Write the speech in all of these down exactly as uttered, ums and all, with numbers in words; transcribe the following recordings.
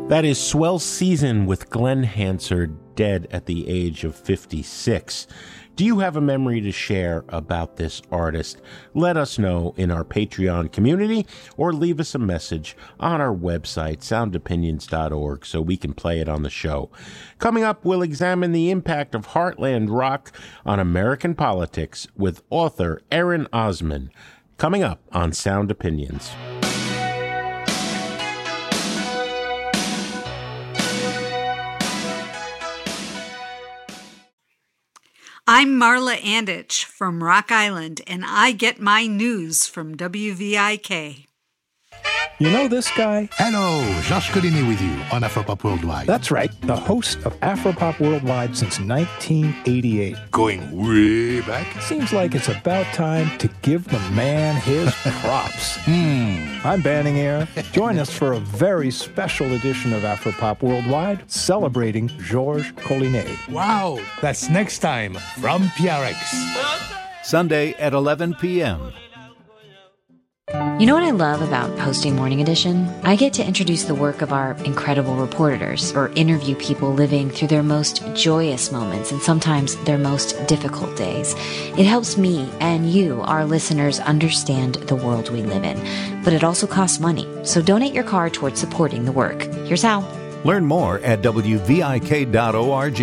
That is Swell Season with Glenn Hansard, dead at the age of fifty-six. Do you have a memory to share about this artist? Let us know in our Patreon community or leave us a message on our website, sound opinions dot org, so we can play it on the show. Coming up, we'll examine the impact of Heartland rock on American politics with author Erin Osman. Coming up on Sound Opinions. I'm Marla Anditch from Rock Island, and I get my news from W V I K. You know this guy? Hello, Josh Collini with you on Afropop Worldwide. That's right, the host of Afropop Worldwide since nineteen eighty-eight. Going way back? Seems like it's about time to give the man his props. Hmm. I'm Banning Air. Join us for a very special edition of Afropop Worldwide celebrating Georges Collinet. Wow, that's next time from P R X. Sunday at eleven p.m. You know what I love about hosting Morning Edition? I get to introduce the work of our incredible reporters or interview people living through their most joyous moments and sometimes their most difficult days. It helps me and you, our listeners, understand the world we live in. But it also costs money, so donate your card towards supporting the work. Here's how. Learn more at w v i k dot org.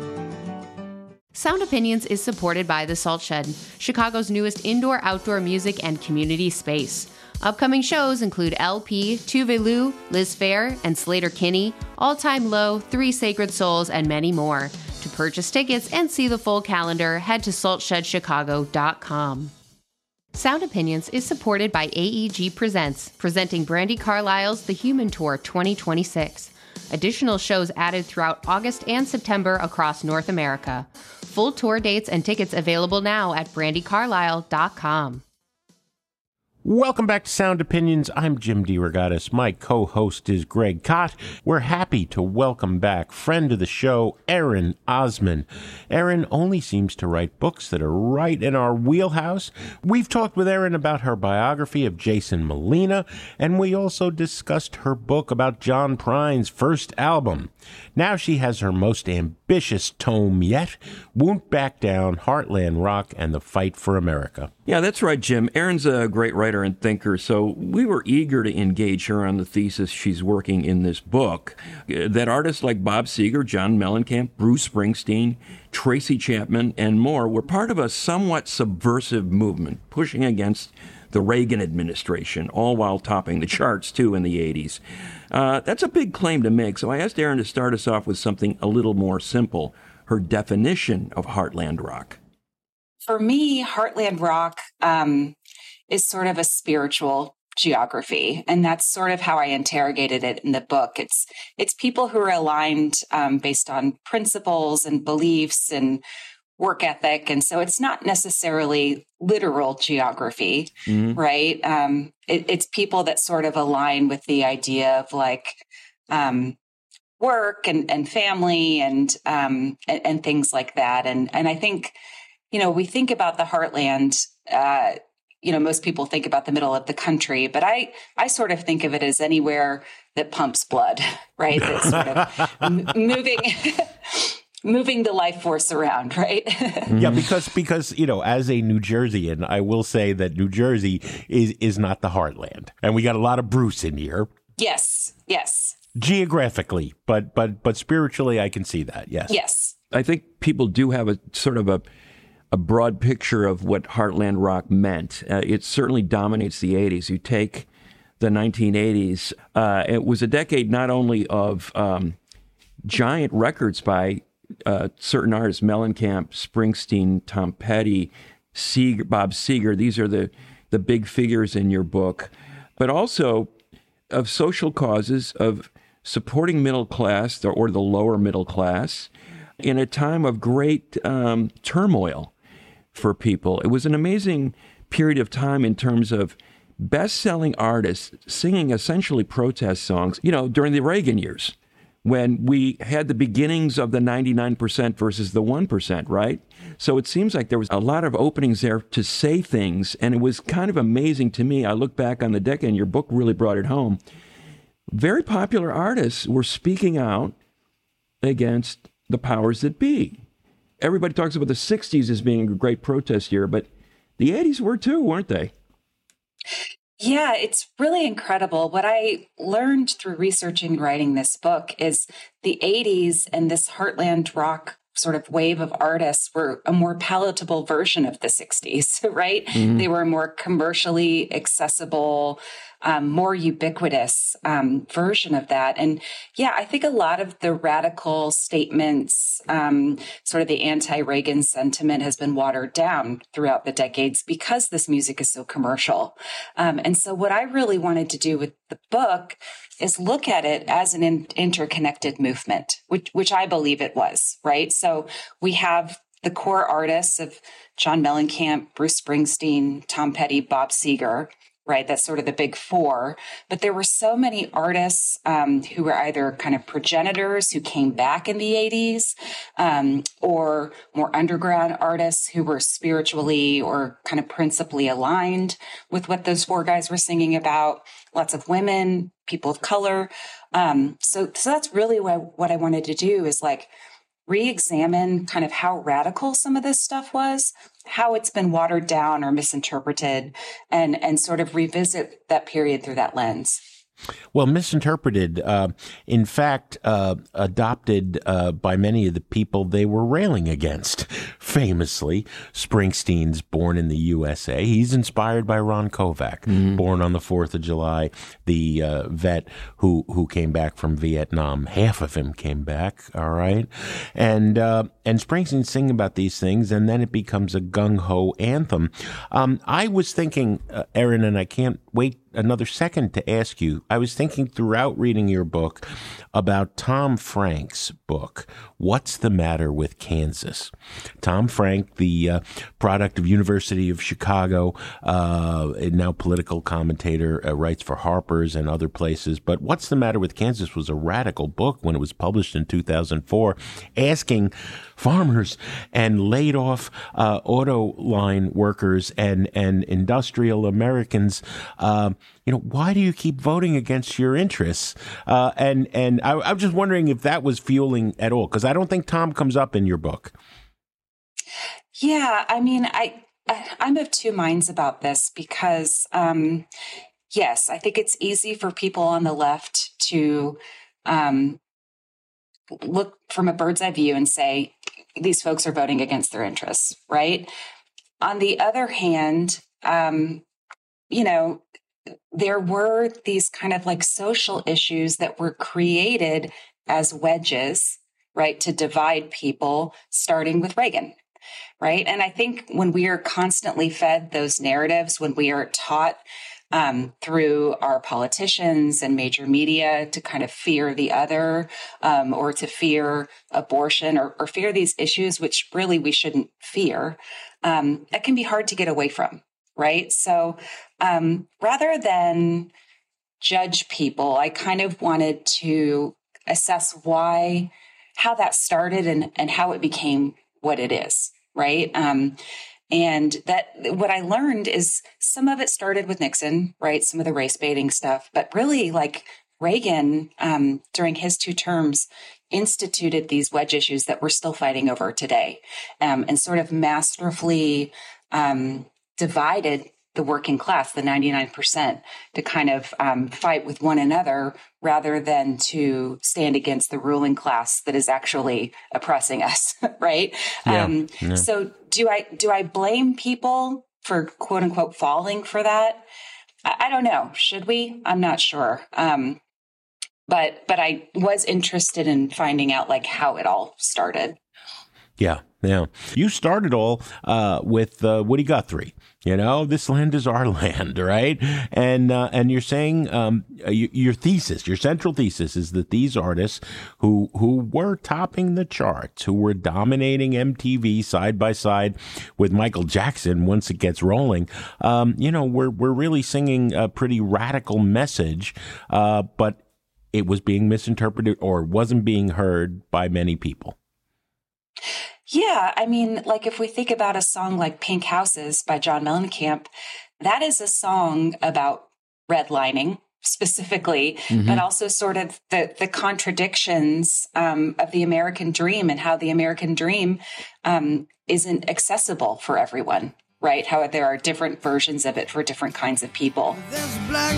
Sound Opinions is supported by The Salt Shed, Chicago's newest indoor-outdoor music and community space. Upcoming shows include L P, Tuve Lu, Liz Fair, and Slater Kinney, All Time Low, Three Sacred Souls, and many more. To purchase tickets and see the full calendar, head to salt shed chicago dot com. Sound Opinions is supported by A E G Presents, presenting Brandi Carlile's The Human Tour twenty twenty-six. Additional shows added throughout August and September across North America. Full tour dates and tickets available now at brandi carlile dot com. Welcome back to Sound Opinions. I'm Jim DeRogatis. My co-host is Greg Kot. We're happy to welcome back friend of the show, Erin Osman. Erin only seems to write books that are right in our wheelhouse. We've talked with Erin about her biography of Jason Molina, and we also discussed her book about John Prine's first album. Now she has her most ambitious tome yet, Won't Back Down, Heartland Rock, and the Fight for America. Yeah, that's right, Jim. Erin's a great writer and thinker, so we were eager to engage her on the thesis she's working in this book, that artists like Bob Seger, John Mellencamp, Bruce Springsteen, Tracy Chapman, and more were part of a somewhat subversive movement pushing against the Reagan administration, all while topping the charts, too, in the eighties. Uh, that's a big claim to make, so I asked Erin to start us off with something a little more simple, her definition of Heartland rock. For me, Heartland rock um, is sort of a spiritual geography, and that's sort of how I interrogated it in the book. It's it's people who are aligned um, based on principles and beliefs and work ethic, and so it's not necessarily literal geography, mm-hmm. right? Um, it, it's people that sort of align with the idea of like um, work and, and family and, um, and and things like that. And and I think, you know, we think about the heartland. Uh, you know, most people think about the middle of the country, but I I sort of think of it as anywhere that pumps blood, right? That's sort of m- moving. Moving the life force around, right? Yeah, because, because you know, as a New Jerseyan, I will say that New Jersey is, is not the heartland. And we got a lot of Bruce in here. Yes, yes. Geographically, but but but spiritually, I can see that, yes. Yes. I think people do have a sort of a a broad picture of what Heartland rock meant. Uh, it certainly dominates the eighties. You take the nineteen eighties, uh, it was a decade not only of um, giant records by Uh, certain artists, Mellencamp, Springsteen, Tom Petty, Seeger, Bob Seger. These are the, the big figures in your book, but also of social causes, of supporting middle class or, or the lower middle class in a time of great um, turmoil for people. It was an amazing period of time in terms of best-selling artists singing essentially protest songs, you know, during the Reagan years, when we had the beginnings of the ninety-nine percent versus the one percent, right? So it seems like there was a lot of openings there to say things, and it was kind of amazing to me. I look back on the decade, and your book really brought it home. very popular artists were speaking out against the powers that be. Everybody talks about the sixties as being a great protest year, but the eighties were too, weren't they? Yeah, it's really incredible. What I learned through researching and writing this book is the eighties and this heartland rock sort of wave of artists were a more palatable version of the sixties, right? Mm-hmm. They were a more commercially accessible, um, more ubiquitous um, version of that. And yeah, I think a lot of the radical statements, um, sort of the anti-Reagan sentiment has been watered down throughout the decades because this music is so commercial. Um, and so what I really wanted to do with the book is look at it as an in- interconnected movement, which, which I believe it was, right? So we have the core artists of John Mellencamp, Bruce Springsteen, Tom Petty, Bob Seger, right? That's sort of the big four. But there were so many artists um, who were either kind of progenitors who came back in the eighties, um, or more underground artists who were spiritually or kind of principally aligned with what those four guys were singing about. Lots of women, people of color. Um, so, so that's really what, what I wanted to do is like re-examine kind of how radical some of this stuff was, how it's been watered down or misinterpreted, and, and sort of revisit that period through that lens. Well, misinterpreted, uh, in fact, uh, adopted uh, by many of the people they were railing against. Famously, Springsteen's Born in the U S A. He's inspired by Ron Kovac, mm-hmm. born on the fourth of July, the uh, vet who, who came back from Vietnam. Half of him came back, all right? And uh, and Springsteen's singing about these things, and then it becomes a gung-ho anthem. Um, I was thinking, uh, Erin, and I can't wait another second to ask you. I was thinking throughout reading your book about Tom Frank's book, What's the Matter with Kansas? Tom Frank, the uh, product of University of Chicago, uh, now political commentator, uh, writes for Harper's and other places. But What's the Matter with Kansas was a radical book when it was published in two thousand four, asking farmers and laid off uh, auto line workers and, and industrial Americans, uh, you know, why do you keep voting against your interests? Uh, and and I, I was just wondering if that was fueling at all, because I don't think Tom comes up in your book. Yeah, I mean, I, I I'm of two minds about this because, um, yes, I think it's easy for people on the left to um, look from a bird's eye view and say, these folks are voting against their interests, right? On the other hand, um, you know, there were these kind of like social issues that were created as wedges, right, to divide people, starting with Reagan, right? And I think when we are constantly fed those narratives, when we are taught um, through our politicians and major media to kind of fear the other, um, or to fear abortion, or, or fear these issues, which really we shouldn't fear, um, it can be hard to get away from. Right. So um, rather than judge people, I kind of wanted to assess why, how that started and, and how it became what it is. Right. Um, and that what I learned is some of it started with Nixon, right? Some of the race baiting stuff, but really like Reagan um, during his two terms instituted these wedge issues that we're still fighting over today, um, and sort of masterfully um divided the working class, the ninety-nine percent, to kind of um, fight with one another rather than to stand against the ruling class that is actually oppressing us, right? Yeah, um, yeah. So do I do I blame people for quote unquote falling for that? I, I don't know. Should we? I'm not sure. Um, but but I was interested in finding out like how it all started. Yeah, yeah. You started all uh, with uh, Woody Guthrie. You know, this land is our land, right? And uh, and you're saying um, your thesis, your central thesis, is that these artists who who were topping the charts, who were dominating M T V side by side with Michael Jackson once it gets rolling, um, you know, we're we're really singing a pretty radical message, uh, but it was being misinterpreted or wasn't being heard by many people. Yeah, I mean, like if we think about a song like Pink Houses by John Mellencamp, that is a song about redlining, specifically, Mm-hmm. but also sort of the, the contradictions um, of the American dream and how the American dream um, isn't accessible for everyone, right? How there are different versions of it for different kinds of people.